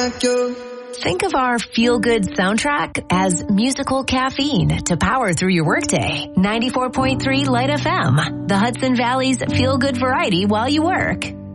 like you. Think of our feel-good soundtrack as musical caffeine to power through your workday. 94.3 Light FM, the Hudson Valley's feel-good variety while you work.